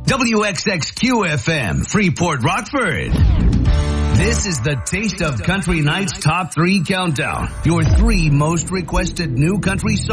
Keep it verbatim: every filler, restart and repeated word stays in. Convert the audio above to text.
W X X Q F M, Freeport, Rockford. This is the Taste of Country Night's Top three Countdown. Your three most requested new country songs.